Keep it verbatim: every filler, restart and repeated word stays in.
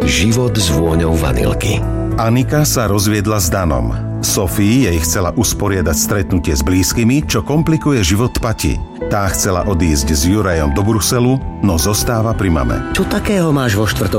život s vôňou vanilky. Anika sa rozviedla s Danom. Sophie jej chcela usporiadať stretnutie s blízkymi, čo komplikuje život Pati. Tá chcela odísť s Jurajom do Bruselu, no zostáva pri mame. Čo takého máš vo štvrtok